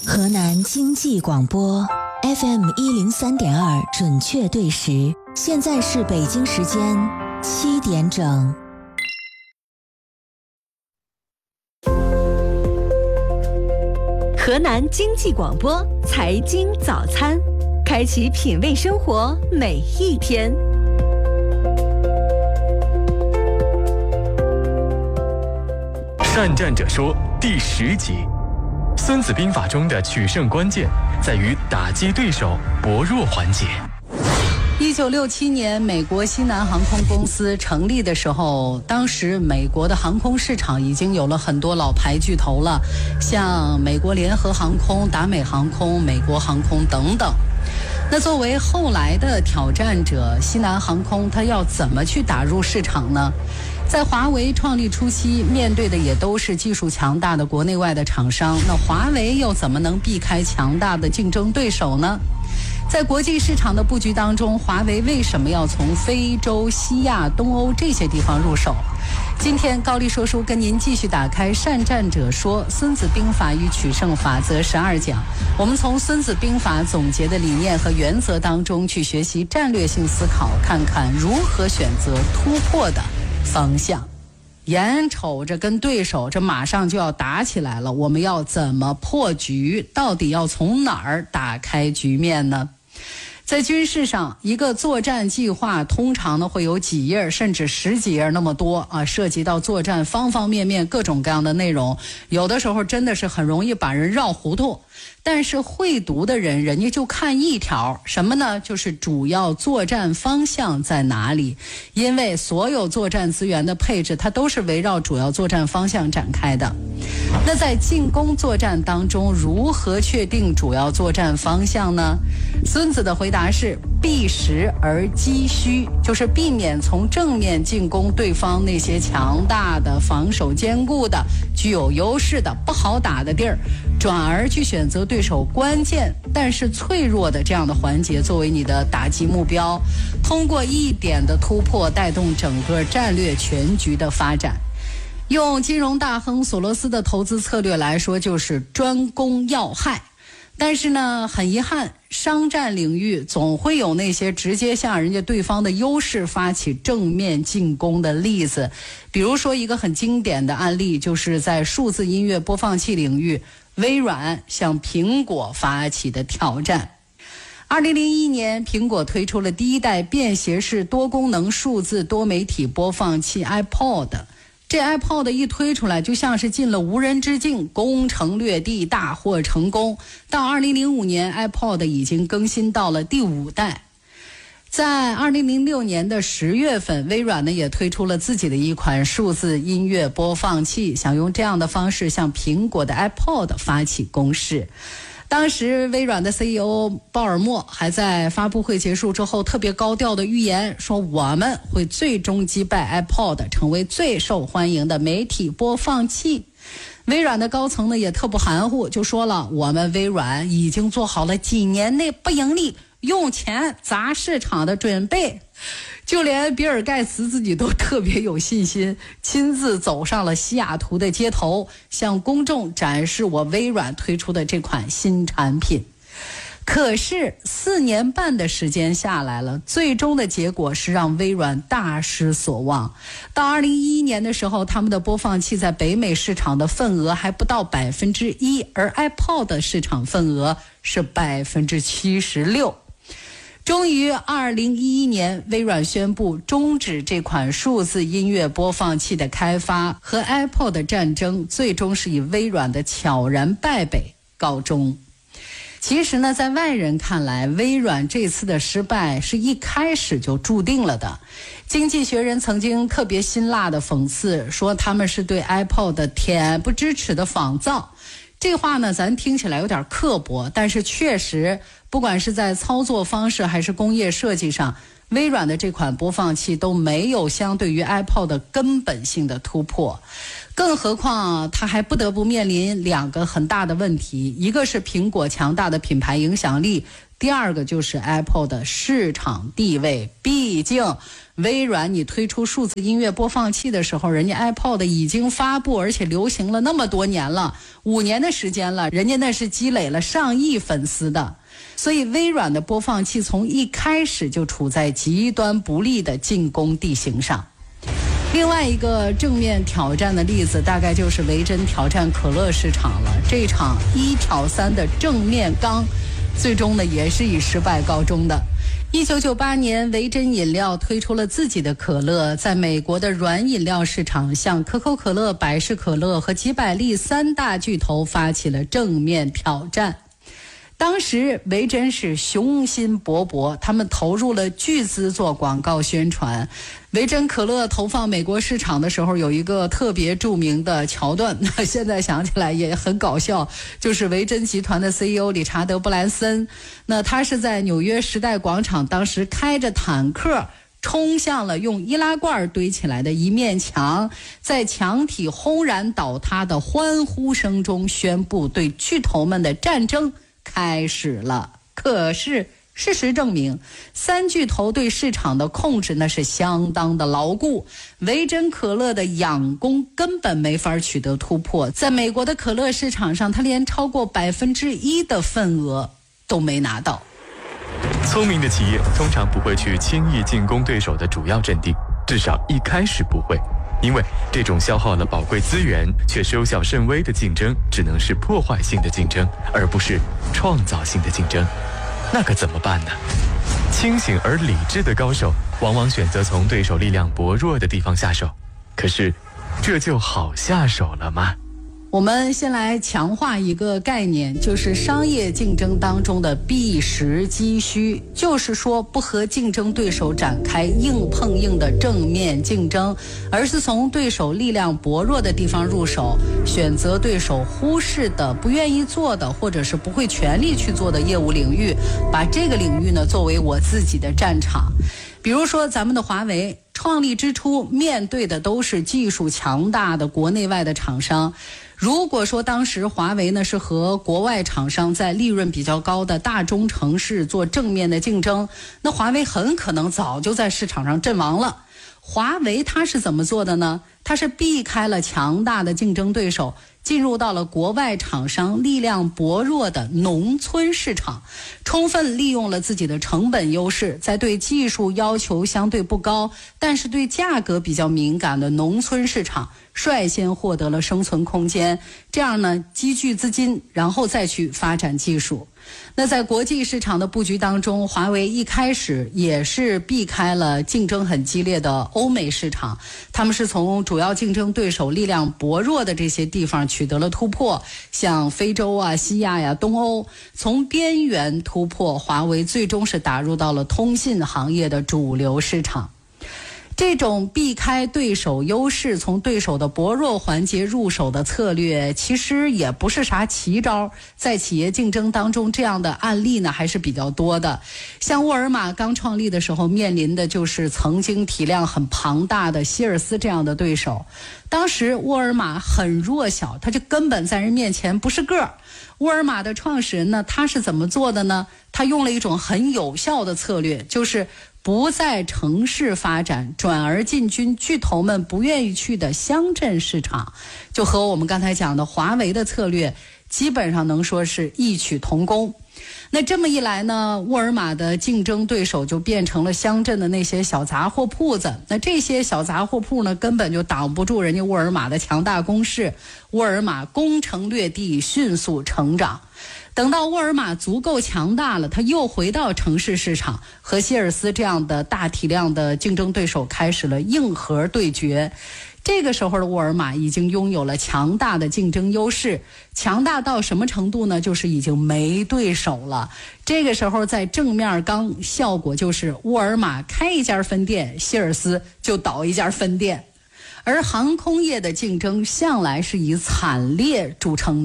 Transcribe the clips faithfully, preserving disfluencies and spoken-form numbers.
河南经济广播 F M 一零三点二准确对时，现在是北京时间七点整。 河南经济广播财经早餐，开启品味生活每一天。 善战者说第十集，孙子兵法中的取胜关键在于打击对手薄弱环节。 一九六七年，美国西南航空公司成立的时候，当时美国的航空市场已经有了很多老牌巨头了，像美国联合航空、达美航空、美国航空等等。那作为后来的挑战者，西南航空它要怎么去打入市场呢？在华为创立初期，面对的也都是技术强大的国内外的厂商，那华为又怎么能避开强大的竞争对手呢？在国际市场的布局当中，华为为什么要从非洲、西亚、东欧这些地方入手？今天高丽说书跟您继续打开善战者说孙子兵法与取胜法则十二讲，我们从孙子兵法总结的理念和原则当中去学习战略性思考，看看如何选择突破的方向。眼瞅着跟对手这马上就要打起来了，我们要怎么破局？到底要从哪儿打开局面呢？在军事上，一个作战计划通常呢会有几页甚至十几页那么多啊，涉及到作战方方面面各种各样的内容，有的时候真的是很容易把人绕糊涂。但是会读的人，人家就看一条，什么呢？就是主要作战方向在哪里。因为所有作战资源的配置，它都是围绕主要作战方向展开的。那在进攻作战当中，如何确定主要作战方向呢？孙子的回答是避实而击虚，就是避免从正面进攻对方那些强大的、防守坚固的、具有优势的、不好打的地儿，转而去选择对手关键但是脆弱的这样的环节作为你的打击目标，通过一点的突破带动整个战略全局的发展。用金融大亨索罗斯的投资策略来说，就是专攻要害。但是呢，很遗憾，商战领域总会有那些直接向人家对方的优势发起正面进攻的例子。比如说一个很经典的案例，就是在数字音乐播放器领域，微软向苹果发起的挑战。二零零一年，苹果推出了第一代便携式多功能数字多媒体播放器 iPod。这 iPod 一推出来，就像是进了无人之境，攻城略地，大获成功。到二零零五年 iPod 已经更新到了第五代。在二零零六年的十月份，微软呢也推出了自己的一款数字音乐播放器，想用这样的方式向苹果的 iPod 发起攻势。当时微软的 C E O 鲍尔默还在发布会结束之后特别高调的预言，说我们会最终击败 iPod， 成为最受欢迎的媒体播放器。微软的高层呢也特不含糊，就说了，我们微软已经做好了几年内不盈利、用钱砸市场的准备。就连比尔盖茨自己都特别有信心，亲自走上了西雅图的街头，向公众展示我微软推出的这款新产品。可是四年半的时间下来了，最终的结果是让微软大失所望。到二零一一年的时候，他们的播放器在北美市场的份额还不到百分之一，而 iPod 的市场份额是百分之七十六。终于二零一一年，微软宣布终止这款数字音乐播放器的开发，和 iPod 的战争最终是以微软的悄然败北告终。其实呢，在外人看来，微软这次的失败是一开始就注定了的。经济学人曾经特别辛辣的讽刺，说他们是对 iPod 恬不知耻的仿造。这话呢，咱听起来有点刻薄，但是确实不管是在操作方式还是工业设计上， 微软的这款播放器都没有相对于 iPod 的根本性的突破。更何况它还不得不面临两个很大的问题，一个是苹果强大的品牌影响力，第二个就是 Apple 的市场地位。毕竟微软你推出数字音乐播放器的时候，人家 iPod 已经发布而且流行了那么多年了，五年的时间了，人家那是积累了上亿粉丝的。所以微软的播放器从一开始就处在极端不利的进攻地形上。另外一个正面挑战的例子，大概就是维珍挑战可乐市场了。这场一挑三的正面刚，最终呢也是以失败告终的。一九九八年，维珍饮料推出了自己的可乐，在美国的软饮料市场，向可口可乐、百事可乐和吉百利三大巨头发起了正面挑战。当时维珍是雄心勃勃，他们投入了巨资做广告宣传。维珍可乐投放美国市场的时候，有一个特别著名的桥段，现在想起来也很搞笑，就是维珍集团的 C E O 理查德·布兰森，那他是在纽约时代广场，当时开着坦克冲向了用易拉罐堆起来的一面墙，在墙体轰然倒塌的欢呼声中宣布对巨头们的战争开始了。可是事实证明，三巨头对市场的控制那是相当的牢固，维珍可乐的养功根本没法取得突破，在美国的可乐市场上，它连超过百分之一的份额都没拿到。 聪明的企业通常不会去轻易进攻对手的主要阵地，至少一开始不会，因为这种消耗了宝贵资源却收效甚微的竞争，只能是破坏性的竞争，而不是创造性的竞争。那可怎么办呢？清醒而理智的高手往往选择从对手力量薄弱的地方下手，可是这就好下手了吗？ 我们先来强化一个概念，就是商业竞争当中的避实击虚，就是说不和竞争对手展开硬碰硬的正面竞争，而是从对手力量薄弱的地方入手，选择对手忽视的、不愿意做的，或者是不会全力去做的业务领域，把这个领域呢作为我自己的战场。比如说咱们的华为，创立之初面对的都是技术强大的国内外的厂商。如果说当时华为呢是和国外厂商在利润比较高的大中城市做正面的竞争，那华为很可能早就在市场上阵亡了。华为它是怎么做的呢？它是避开了强大的竞争对手，进入到了国外厂商力量薄弱的农村市场，充分利用了自己的成本优势，在对技术要求相对不高，但是对价格比较敏感的农村市场率先获得了生存空间，这样呢积聚资金，然后再去发展技术。那在国际市场的布局当中，华为一开始也是避开了竞争很激烈的欧美市场，他们是从主要竞争对手力量薄弱的这些地方取得了突破，像非洲啊、西亚呀、东欧，从边缘突破，华为最终是打入到了通信行业的主流市场。这种避开对手优势，从对手的薄弱环节入手的策略，其实也不是啥奇招，在企业竞争当中，这样的案例呢还是比较多的。像沃尔玛刚创立的时候，面临的就是曾经体量很庞大的希尔斯这样的对手。当时沃尔玛很弱小，他就根本在人面前不是个儿。沃尔玛的创始人呢，他是怎么做的呢？他用了一种很有效的策略，就是不在城市发展，转而进军巨头们不愿意去的乡镇市场，就和我们刚才讲的华为的策略基本上能说是异曲同工。那这么一来呢，沃尔玛的竞争对手就变成了乡镇的那些小杂货铺子。那这些小杂货铺呢，根本就挡不住人家沃尔玛的强大攻势。沃尔玛攻城略地，迅速成长。等到沃尔玛足够强大了，他又回到城市市场，和希尔斯这样的大体量的竞争对手开始了硬核对决。这个时候的沃尔玛已经拥有了强大的竞争优势，强大到什么程度呢？就是已经没对手了。这个时候在正面刚，效果就是沃尔玛开一家分店，希尔斯就倒一家分店。而航空业的竞争向来是以惨烈著称的。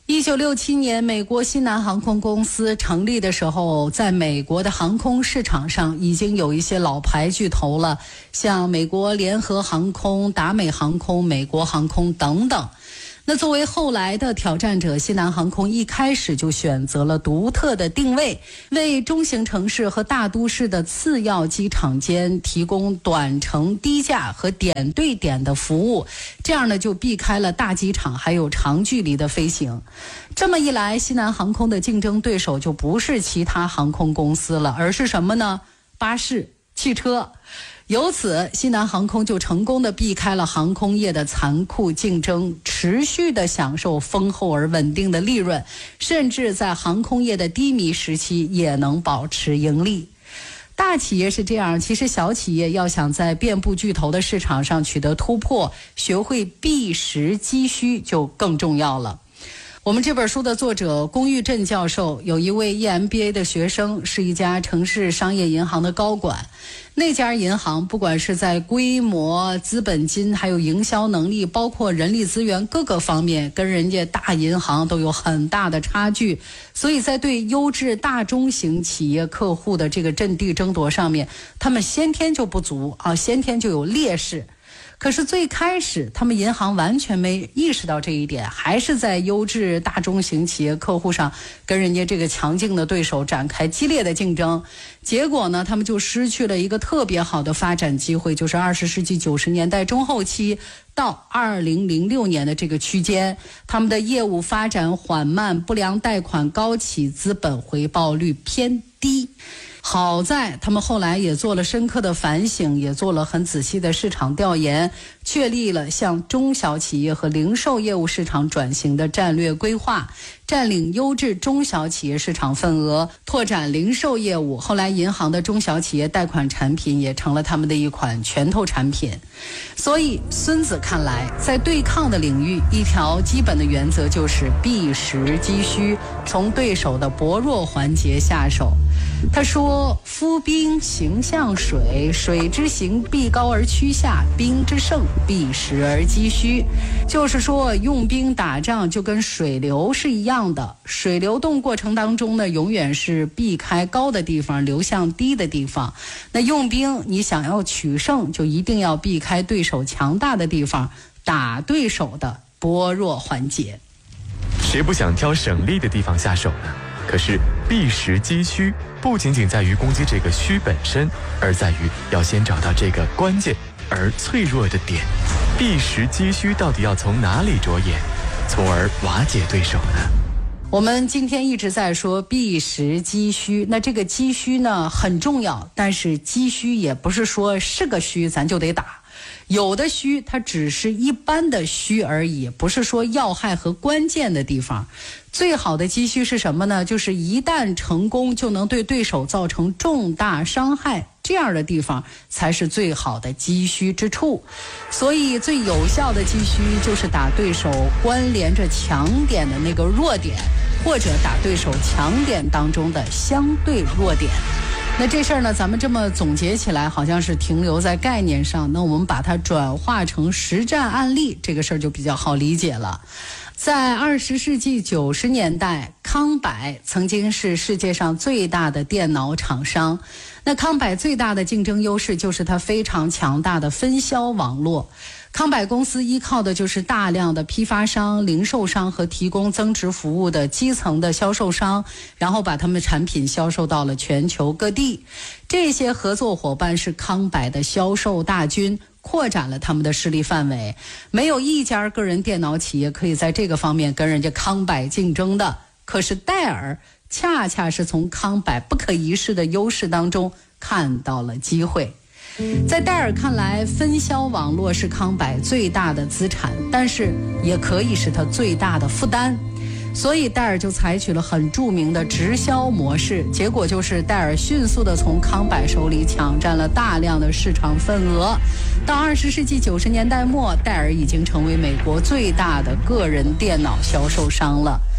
一九六七年，美国西南航空公司成立的时候，在美国的航空市场上已经有一些老牌巨头了，像美国联合航空、达美航空、美国航空等等。那作为后来的挑战者，西南航空一开始就选择了独特的定位，为中型城市和大都市的次要机场间提供短程低价和点对点的服务，这样呢就避开了大机场还有长距离的飞行。这么一来，西南航空的竞争对手就不是其他航空公司了，而是什么呢？巴士、汽车。由此，西南航空就成功地避开了航空业的残酷竞争，持续地享受丰厚而稳定的利润，甚至在航空业的低迷时期也能保持盈利。大企业是这样，其实小企业要想在遍布巨头的市场上取得突破，学会避实击虚就更重要了。我们这本书的作者龚玉振教授有一位 E M B A 的学生，是一家城市商业银行的高管。那家银行不管是在规模、资本金还有营销能力，包括人力资源各个方面，跟人家大银行都有很大的差距，所以在对优质大中型企业客户的这个阵地争夺上面，他们先天就不足啊，先天就有劣势。可是最开始他们银行完全没意识到这一点，还是在优质大中型企业客户上跟人家这个强劲的对手展开激烈的竞争。结果呢，他们就失去了一个特别好的发展机会，就是二十世纪九十年代中后期到二零零六年的这个区间，他们的业务发展缓慢，不良贷款高企，资本回报率偏低。好在他们后来也做了深刻的反省，也做了很仔细的市场调研，确立了向中小企业和零售业务市场转型的战略规划，占领优质中小企业市场份额，拓展零售业务。后来银行的中小企业贷款产品也成了他们的一款拳头产品。所以孙子看来，在对抗的领域，一条基本的原则就是避实击虚，从对手的薄弱环节下手。他说，夫兵行向水，水之行必高而趋下，兵之胜必实而击虚。就是说，用兵打仗就跟水流是一样的，水流动过程当中呢，永远是避开高的地方，流向低的地方。那用兵你想要取胜，就一定要避开对手强大的地方，打对手的薄弱环节。 谁不想挑省力的地方下手呢？可是避实击虚不仅仅在于攻击这个虚本身，而在于要先找到这个关键而脆弱的点。避实击虚到底要从哪里着眼，从而瓦解对手呢？ 我们今天一直在说避实击虚，那这个击虚呢很重要，但是击虚也不是说是个虚咱就得打，有的虚它只是一般的虚而已，不是说要害和关键的地方。最好的击虚是什么呢？就是一旦成功就能对对手造成重大伤害，这样的地方才是最好的击虚之处。所以最有效的击虚就是打对手关联着强点的那个弱点，或者打对手强点当中的相对弱点。那这事儿呢，咱们这么总结起来好像是停留在概念上，那我们把它转化成实战案例，这个事儿就比较好理解了。在二十世纪九十年代，康柏曾经是世界上最大的电脑厂商。那康柏最大的竞争优势就是它非常强大的分销网络。康柏公司依靠的就是大量的批发商、零售商和提供增值服务的基层的销售商，然后把他们的产品销售到了全球各地。这些合作伙伴是康柏的销售大军，扩展了他们的势力范围。没有一家个人电脑企业可以在这个方面跟人家康柏竞争的。可是戴尔恰恰是从康柏不可一世的优势当中看到了机会。在戴尔看来，分销网络是康柏最大的资产，但是也可以是它最大的负担。所以戴尔就采取了很著名的直销模式，结果就是戴尔迅速地从康柏手里抢占了大量的市场份额。到二十世纪九十年代末，戴尔已经成为美国最大的个人电脑销售商了。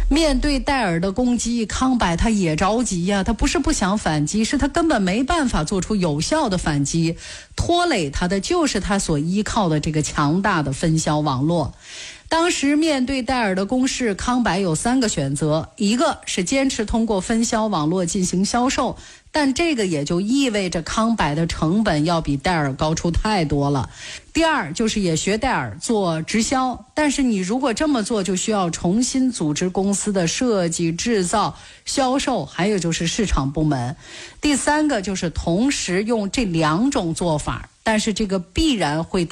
面对戴尔的攻击，康柏他也着急呀、啊，他不是不想反击，是他根本没办法做出有效的反击，拖累他的就是他所依靠的这个强大的分销网络。当时面对戴尔的攻势，康柏有三个选择，一个是坚持通过分销网络进行销售，但这个也就意味着康柏的成本要比戴尔高出太多了。第二就是也学戴尔做直销，但是你如果这么做，就需要重新组织公司的设计、制造、销售，还有就是市场部门。第三个就是同时用这两种做法，但是这个必然会